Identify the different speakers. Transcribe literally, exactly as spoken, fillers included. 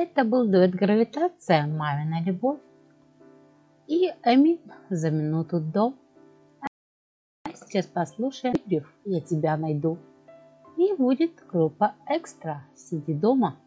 Speaker 1: Это был дуэт «Гравитация», «Мамина любовь» и «Эмин» за минуту до. А сейчас послушаем «Я тебя найду». И будет группа «Экстра». Сиди дома.